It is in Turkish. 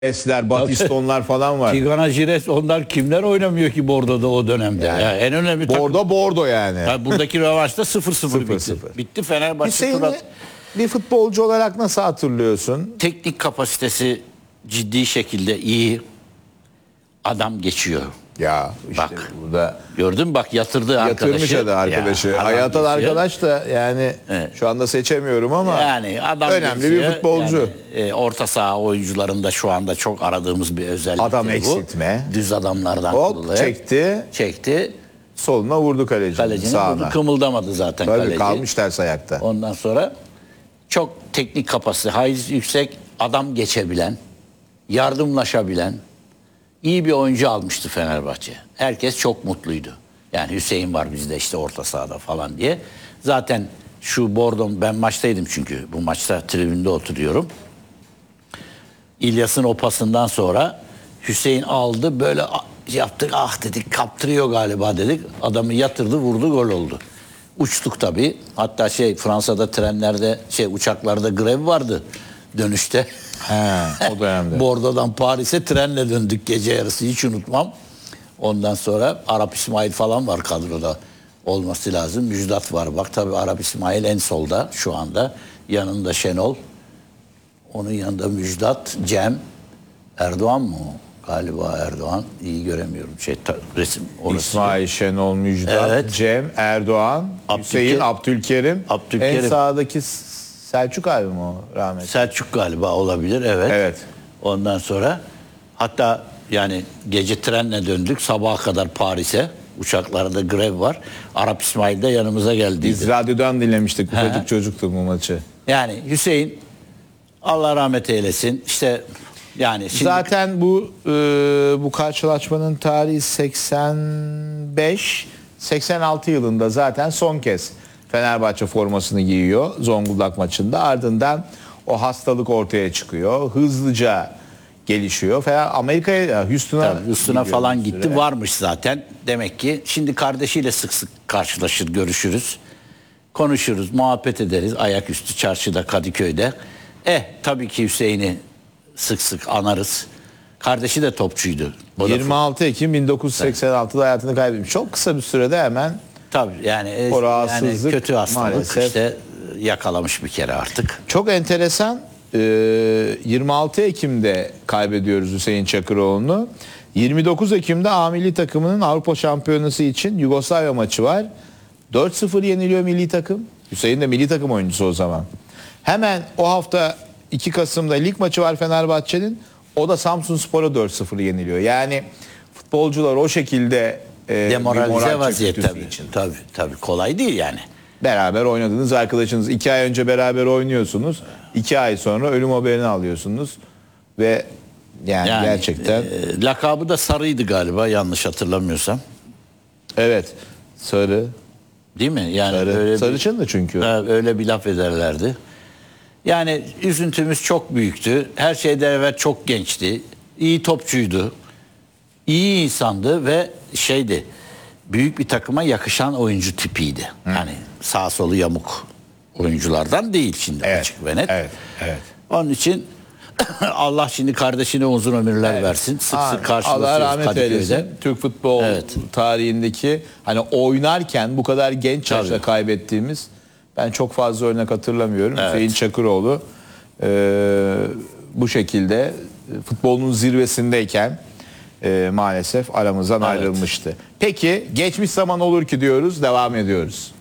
Esler, Batistonlar falan var. Tigana, Jires, onlar kimler oynamıyor ki Bordo'da o dönemde? Yani en önemli Bordo yani. Yani buradaki rövanşta 0-0 bitti. 0-0. Bitti Fenerbahçe. Hüseyin'i bir futbolcu olarak nasıl hatırlıyorsun? Teknik kapasitesi ciddi şekilde iyi. Adam geçiyor. Ya işte Bak. burada Gördün mü bak yatırdı arkadaşı. yatırmış da arkadaşı. Ya, Hayata da geçiyor. arkadaş da yani Evet. şu anda seçemiyorum ama Yani adam önemli geçiyor. bir futbolcu. Yani, orta saha oyuncularında şu anda çok aradığımız bir özellik. Adam bu. eksiltme. Düz adamlardan Hop kuruluyor. çekti. Soluna vurdu kalecinin sağına. Bunu kımıldamadı zaten Tabii kaleci. kalmış ters ayakta. Ondan sonra çok teknik kapasite, haiz yüksek, adam geçebilen, yardımlaşabilen iyi bir oyuncu almıştı Fenerbahçe. Herkes çok mutluydu. Yani Hüseyin var bizde işte orta sahada falan diye. Zaten şu Bordom, ben maçtaydım çünkü. Bu maçta tribünde oturuyorum. İlyas'ın o pasından sonra Hüseyin aldı böyle yaptık, ah dedik kaptırıyor galiba dedik. Adamı yatırdı, vurdu, gol oldu. Uçtuk tabii. Hatta Fransa'da trenlerde uçaklarda grev vardı dönüşte. O dönemde. Bordo'dan Paris'e trenle döndük gece yarısı, hiç unutmam. Ondan sonra Arap İsmail falan var kadroda olması lazım. Müjdat var bak tabii, Arap İsmail en solda şu anda. Yanında Şenol. Onun yanında Müjdat, Cem, Erdoğan mı o? Galiba Erdoğan. İyi göremiyorum. Resim orası. İsmail, Şenol, Müjdat, Evet. Cem, Erdoğan, Hüseyin, Abdülkerim. En sağdaki Selçuk abi mi o rahmetli? Selçuk galiba olabilir, evet. Evet. Ondan sonra hatta yani gece trenle döndük sabaha kadar Paris'e. Uçaklarda grev var. Arap İsmail de yanımıza geldi. Biz radyodan dinlemiştik. Ufacık çocuktu bu maçı. Yani Hüseyin Allah rahmet eylesin. İşte yani şimdi Zaten bu karşılaşmanın tarihi 85-86 yılında zaten son kez Fenerbahçe formasını giyiyor Zonguldak maçında. Ardından o hastalık ortaya çıkıyor. Hızlıca gelişiyor. Amerika'ya, Houston'a falan gitti. Varmış zaten. Demek ki şimdi kardeşiyle sık sık karşılaşır, görüşürüz. Konuşuruz, muhabbet ederiz. Ayaküstü çarşıda, Kadıköy'de. Tabii ki Hüseyin'i sık sık anarız. Kardeşi de topçuydu. 26 Ekim 1986'da hayatını kaybetmiş. Çok kısa bir sürede hemen tabii yani kötü hastalık maalesef. İşte yakalamış bir kere artık. Çok enteresan. 26 Ekim'de kaybediyoruz Hüseyin Çakıroğlu'nu. 29 Ekim'de A milli takımının Avrupa Şampiyonası için Yugoslavya maçı var. 4-0 yeniliyor milli takım. Hüseyin de milli takım oyuncusu o zaman. Hemen o hafta 2 Kasım'da lig maçı var Fenerbahçe'nin. O da Samsunspor'a 4-0 yeniliyor. Yani futbolcular o şekilde demoralize vaziyette tabii. Tabii kolay değil yani. Beraber oynadığınız arkadaşınız 2 ay önce beraber oynuyorsunuz. 2 ay sonra ölüm haberini alıyorsunuz ve yani gerçekten lakabı da Sarı'ydı galiba yanlış hatırlamıyorsam. Evet. Sarı. Değil mi? Yani Sarı. Sarıçın da çünkü. Öyle bir laf ederlerdi. Yani üzüntümüz çok büyüktü. Her şeyden evvel çok gençti. İyi topçuydu. İyi insandı ve büyük bir takıma yakışan oyuncu tipiydi. Yani sağ solu yamuk oyunculardan değil şimdi açık ve net. Evet. Onun için Allah şimdi kardeşine uzun ömürler versin. Sık sık karşılaşıyoruz Allah rahmet eylesin. Türk futbol tarihindeki hani oynarken bu kadar genç yaşta kaybettiğimiz ben çok fazla örnek hatırlamıyorum. Hüseyin Çakıroğlu bu şekilde futbolun zirvesindeyken maalesef aramızdan ayrılmıştı. Peki geçmiş zaman olur ki diyoruz, devam ediyoruz.